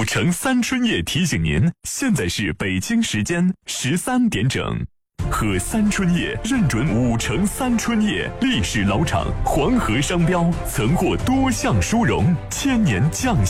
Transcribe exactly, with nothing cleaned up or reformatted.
五城三春夜提醒您，现在是北京时间十三点整。喝三春夜认准五城三春夜，历史老厂黄河商标曾获多项殊荣，千年匠